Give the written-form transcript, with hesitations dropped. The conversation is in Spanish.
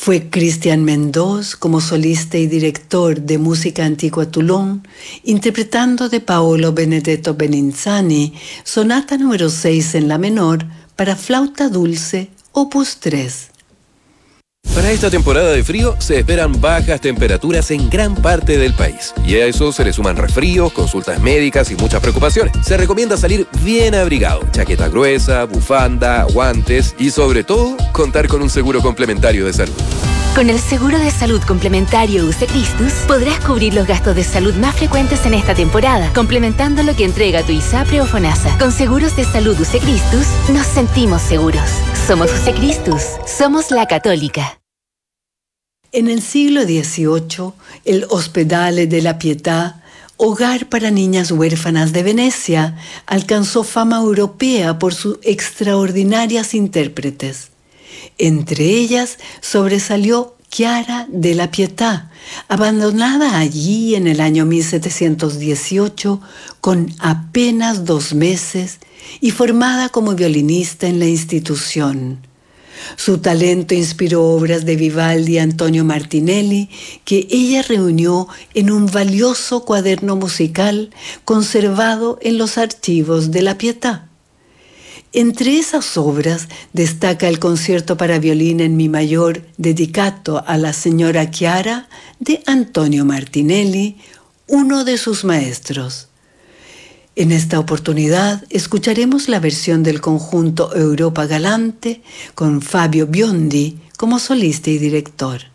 Fue Cristian Mendoz como solista y director de música antigua Toulon, interpretando de Paolo Benedetto Beninsani, sonata número 6 en la menor para flauta dulce, opus 3. Para esta temporada de frío se esperan bajas temperaturas en gran parte del país. Y a eso se le suman resfríos, consultas médicas y muchas preocupaciones. Se recomienda salir bien abrigado, chaqueta gruesa, bufanda, guantes y sobre todo contar con un seguro complementario de salud. Con el seguro de salud complementario UC Christus podrás cubrir los gastos de salud más frecuentes en esta temporada, complementando lo que entrega tu ISAPRE o FONASA. Con seguros de salud UC Christus nos sentimos seguros. Somos UC Christus, somos la Católica. En el siglo XVIII, el Ospedale della Pietà, hogar para niñas huérfanas de Venecia, alcanzó fama europea por sus extraordinarias intérpretes. Entre ellas sobresalió Chiara della Pietà, abandonada allí en el año 1718 con apenas 2 meses y formada como violinista en la institución. Su talento inspiró obras de Vivaldi y Antonio Martinelli, que ella reunió en un valioso cuaderno musical conservado en los archivos de la Pietà. Entre esas obras destaca el concierto para violín en mi mayor dedicado a la señora Chiara de Antonio Martinelli, uno de sus maestros. En esta oportunidad escucharemos la versión del conjunto Europa Galante con Fabio Biondi como solista y director.